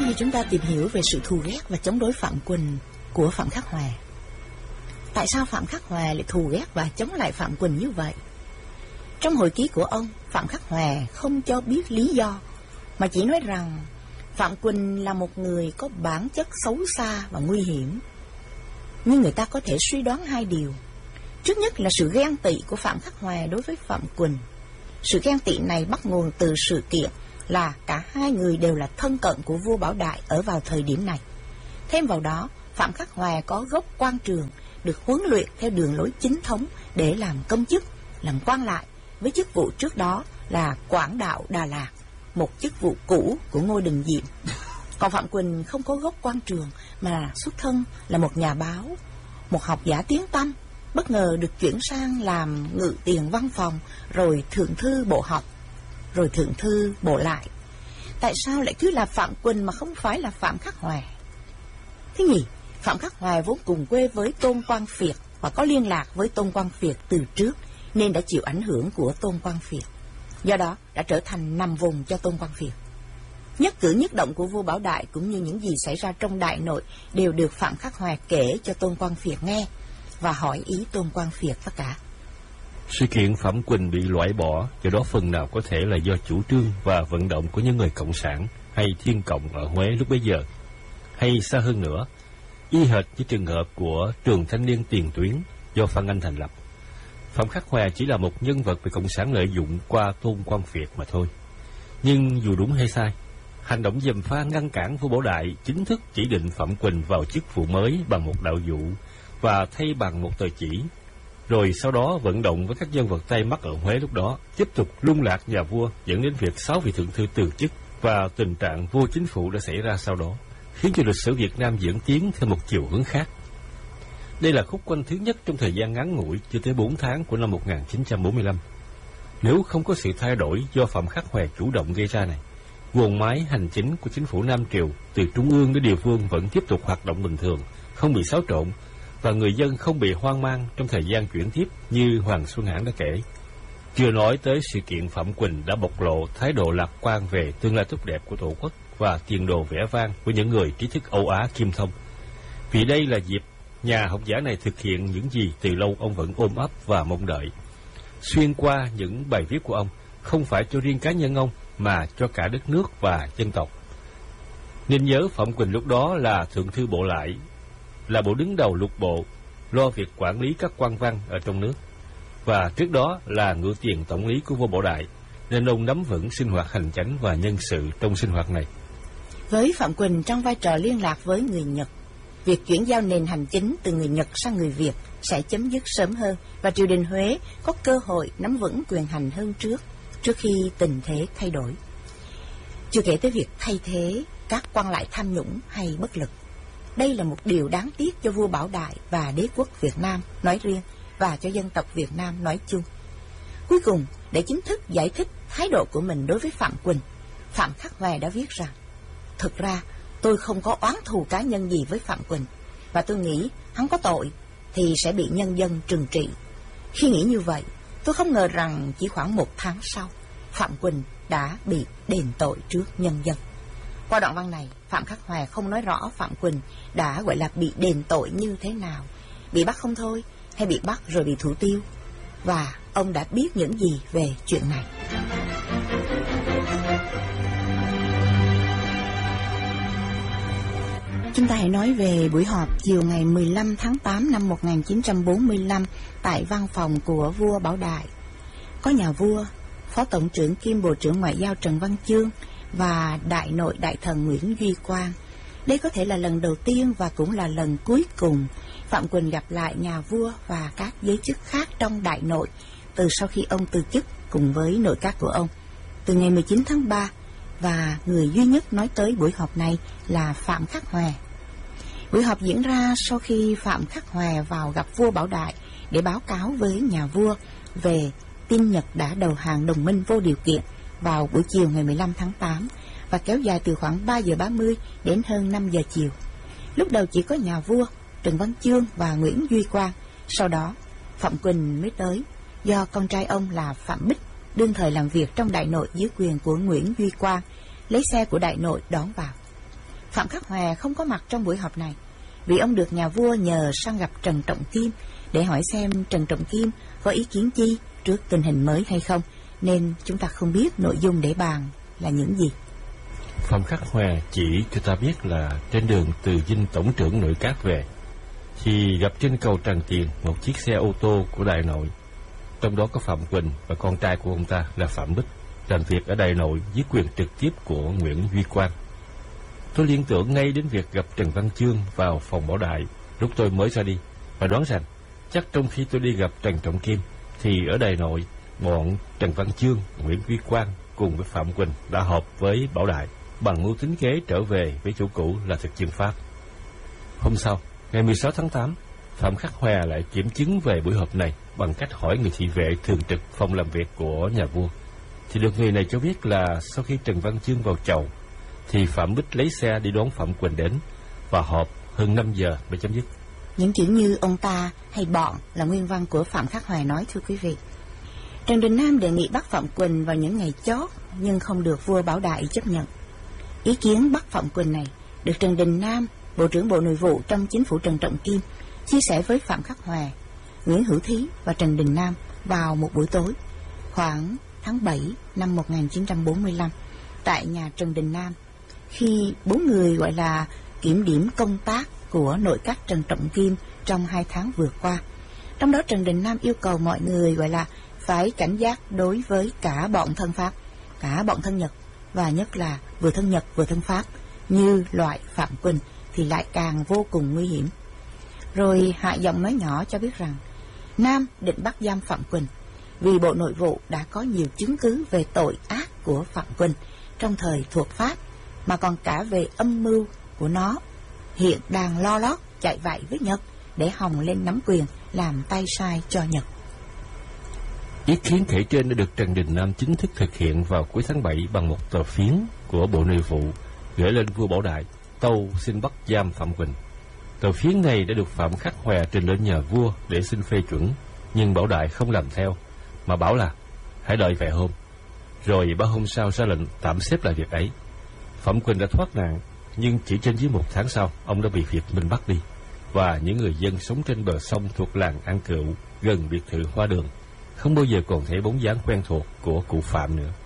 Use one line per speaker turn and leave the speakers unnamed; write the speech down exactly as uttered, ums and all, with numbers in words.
Như chúng ta tìm hiểu về sự thù ghét và chống đối Phạm Quỳnh của Phạm Khắc Hòa. Tại sao Phạm Khắc Hòa lại thù ghét và chống lại Phạm Quỳnh như vậy? Trong hồi ký của ông, Phạm Khắc Hòa không cho biết lý do, mà chỉ nói rằng Phạm Quỳnh là một người có bản chất xấu xa và nguy hiểm. Nhưng người ta có thể suy đoán hai điều. Trước nhất là sự ghen tị của Phạm Khắc Hòa đối với Phạm Quỳnh. Sự ghen tị này bắt nguồn từ sự kiện là cả hai người đều là thân cận của vua Bảo Đại ở vào thời điểm này. Thêm vào đó, Phạm Khắc Hòa có gốc quan trường, được huấn luyện theo đường lối chính thống để làm công chức, làm quan lại, với chức vụ trước đó là quản đạo Đà Lạt, một chức vụ cũ của Ngô Đình Diệm. Còn Phạm Quỳnh không có gốc quan trường, mà xuất thân là một nhà báo, một học giả tiếng tăm, bất ngờ được chuyển sang làm ngự tiền văn phòng, rồi thượng thư bộ học, rồi thượng thư bộ lại. Tại sao lại cứ là Phạm Quỳnh mà không phải là Phạm Khắc Hòa? Thế nhỉ, Phạm Khắc Hòa vốn cùng quê với Tôn Quang Phiệt và có liên lạc với Tôn Quang Phiệt từ trước, nên đã chịu ảnh hưởng của Tôn Quang Phiệt, do đó đã trở thành nằm vùng cho Tôn Quang Phiệt. Nhất cử nhất động của vua Bảo Đại cũng như những gì xảy ra trong Đại Nội đều được Phạm Khắc Hòa kể cho Tôn Quang Phiệt nghe và hỏi ý Tôn Quang Phiệt tất cả.
Sự kiện Phạm Quỳnh bị loại bỏ, do đó phần nào có thể là do chủ trương và vận động của những người cộng sản hay thiên cộng ở Huế lúc bấy giờ, hay xa hơn nữa, y hệt như trường hợp của Trường Thanh niên Tiền Tuyến do Phan Anh thành lập. Phạm Khắc Hòa chỉ là một nhân vật bị cộng sản lợi dụng qua Tôn Quang Phiệt mà thôi. Nhưng dù đúng hay sai, hành động gièm pha ngăn cản vua Bảo Đại chính thức chỉ định Phạm Quỳnh vào chức vụ mới bằng một đạo dụ và thay bằng một tờ chỉ, rồi sau đó vận động với các nhân vật tay mắt ở Huế lúc đó tiếp tục lung lạc nhà vua, dẫn đến việc sáu vị thượng thư từ chức và tình trạng vô chính phủ đã xảy ra sau đó, khiến cho lịch sử Việt Nam diễn tiến theo một chiều hướng khác. Đây là khúc quanh thứ nhất trong thời gian ngắn ngủi chưa tới bốn tháng của năm một nghìn chín trăm bốn mươi lăm. Nếu không có sự thay đổi do Phạm Khắc Hòa chủ động gây ra này, guồng máy hành chính của chính phủ Nam Triều từ trung ương đến địa phương vẫn tiếp tục hoạt động bình thường, không bị xáo trộn, và người dân không bị hoang mang trong thời gian chuyển tiếp như Hoàng Xuân Hãn đã kể. Chưa nói tới sự kiện Phạm Quỳnh đã bộc lộ thái độ lạc quan về tương lai tốt đẹp của Tổ quốc và tiền đồ vẻ vang của những người trí thức Âu Á Kim Thông. Vì đây là dịp nhà học giả này thực hiện những gì từ lâu ông vẫn ôm ấp và mong đợi. Xuyên qua những bài viết của ông, không phải cho riêng cá nhân ông mà cho cả đất nước và dân tộc. Nên nhớ Phạm Quỳnh lúc đó là thượng thư bộ lại, là bộ đứng đầu lục bộ, lo việc quản lý các quan văn ở trong nước, và trước đó là ngự tiền tổng lý của vua Bảo Đại, nên ông nắm vững sinh hoạt hành chánh và nhân sự trong sinh hoạt này.
Với Phạm Quỳnh trong vai trò liên lạc với người Nhật, việc chuyển giao nền hành chính từ người Nhật sang người Việt sẽ chấm dứt sớm hơn, và triều đình Huế có cơ hội nắm vững quyền hành hơn trước, trước khi tình thế thay đổi. Chưa kể tới việc thay thế các quan lại tham nhũng hay bất lực. Đây là một điều đáng tiếc cho vua Bảo Đại và đế quốc Việt Nam nói riêng, và cho dân tộc Việt Nam nói chung. Cuối cùng, để chính thức giải thích thái độ của mình đối với Phạm Quỳnh, Phạm Khắc Hòa đã viết rằng: thực ra tôi không có oán thù cá nhân gì với Phạm Quỳnh, và tôi nghĩ hắn có tội thì sẽ bị nhân dân trừng trị. Khi nghĩ như vậy, tôi không ngờ rằng chỉ khoảng một tháng sau, Phạm Quỳnh đã bị đền tội trước nhân dân. Qua đoạn văn này, Phạm Khắc Hòa không nói rõ Phạm Quỳnh đã gọi là bị đền tội như thế nào, bị bắt không thôi hay bị bắt rồi bị thủ tiêu, và ông đã biết những gì về chuyện này. Chúng ta hãy nói về buổi họp chiều ngày mười lăm tháng tám năm một nghìn chín trăm bốn mươi lăm tại văn phòng của vua Bảo Đại. Có nhà vua, Phó Tổng trưởng kiêm Bộ trưởng Ngoại giao Trần Văn Chương và Đại Nội Đại thần Nguyễn Duy Quang. Đây có thể là lần đầu tiên và cũng là lần cuối cùng Phạm Quỳnh gặp lại nhà vua và các giới chức khác trong Đại Nội từ sau khi ông từ chức cùng với nội các của ông từ ngày mười chín tháng ba, và người duy nhất nói tới buổi họp này là Phạm Khắc Hòa. Buổi họp diễn ra sau khi Phạm Khắc Hòa vào gặp vua Bảo Đại để báo cáo với nhà vua về tin Nhật đã đầu hàng đồng minh vô điều kiện vào buổi chiều ngày mười lăm tháng tám và kéo dài từ khoảng ba giờ ba mươi đến hơn năm giờ chiều. Lúc đầu chỉ có nhà vua, Trần Văn Chương và Nguyễn Duy Quang, sau đó Phạm Quỳnh mới tới, do con trai ông là Phạm Bích đương thời làm việc trong Đại Nội dưới quyền của Nguyễn Duy Quang lấy xe của Đại Nội đón vào. Phạm Khắc Hòa không có mặt trong buổi họp này, vì ông được nhà vua nhờ sang gặp Trần Trọng Kim để hỏi xem Trần Trọng Kim có ý kiến chi trước tình hình mới hay không, nên chúng ta không biết nội dung để bàn là những gì.
Phạm Khắc Hòa chỉ cho ta biết là trên đường từ dinh tổng trưởng nội các về, thì gặp trên cầu Tràng Tiền một chiếc xe ô tô của Đại Nội, trong đó có Phạm Quỳnh và con trai của ông ta là Phạm Bích làm việc ở Đại Nội dưới quyền trực tiếp của Nguyễn Duy Quang. Tôi liên tưởng ngay đến việc gặp Trần Văn Chương vào phòng Bảo Đại lúc tôi mới ra đi, và đoán rằng chắc trong khi tôi đi gặp Trần Trọng Kim thì ở Đại Nội, bọn Trần Văn Chương, Nguyễn Duy Quang cùng với Phạm Quỳnh đã họp với Bảo Đại bằng mưu tính kế trở về với chủ cũ là thực dân Pháp. Hôm sau, ngày mười sáu tháng tám, Phạm Khắc Hòa lại kiểm chứng về buổi họp này bằng cách hỏi người thị vệ thường trực phòng làm việc của nhà vua. Thì được người này cho biết là sau khi Trần Văn Chương vào chầu, thì Phạm Bích lấy xe đi đón Phạm Quỳnh đến và họp hơn năm giờ mới chấm dứt.
Những chữ như ông ta hay bọn là nguyên văn của Phạm Khắc Hòa nói, thưa quý vị. Trần Đình Nam đề nghị bắt Phạm Quỳnh vào những ngày chót, nhưng không được vua Bảo Đại chấp nhận. Ý kiến bắt Phạm Quỳnh này được Trần Đình Nam, Bộ trưởng Bộ Nội vụ trong chính phủ Trần Trọng Kim, chia sẻ với Phạm Khắc Hòa, Nguyễn Hữu Thí và Trần Đình Nam vào một buổi tối khoảng tháng bảy năm một nghìn chín trăm bốn mươi lăm tại nhà Trần Đình Nam, khi bốn người gọi là kiểm điểm công tác của nội các Trần Trọng Kim trong hai tháng vừa qua. Trong đó Trần Đình Nam yêu cầu mọi người gọi là phải cảnh giác đối với cả bọn thân Pháp, cả bọn thân Nhật, và nhất là vừa thân Nhật vừa thân Pháp như loại Phạm Quỳnh thì lại càng vô cùng nguy hiểm. Rồi hạ giọng nói nhỏ cho biết rằng Nam định bắt giam Phạm Quỳnh vì Bộ Nội vụ đã có nhiều chứng cứ về tội ác của Phạm Quỳnh trong thời thuộc Pháp, mà còn cả về âm mưu của nó hiện đang lo lót chạy vạy với Nhật để hòng lên nắm quyền làm tay sai cho Nhật.
Ý kiến kể trên đã được Trần Đình Nam chính thức thực hiện vào cuối tháng bảy bằng một tờ phiến của Bộ Nội vụ gửi lên vua Bảo Đại tâu xin bắt giam Phạm Quỳnh. Tờ phiến này đã được Phạm Khắc Hòa trình lên nhà vua để xin phê chuẩn, nhưng Bảo Đại không làm theo, mà bảo là hãy đợi vài hôm. Rồi ba hôm sau ra lệnh tạm xếp lại việc ấy. Phạm Quỳnh đã thoát nạn, nhưng chỉ trên dưới một tháng sau, ông đã bị Việt Minh bắt đi, và những người dân sống trên bờ sông thuộc làng An Cựu gần biệt thự Hoa Đường không bao giờ còn thấy bóng dáng quen thuộc của cụ Phạm nữa.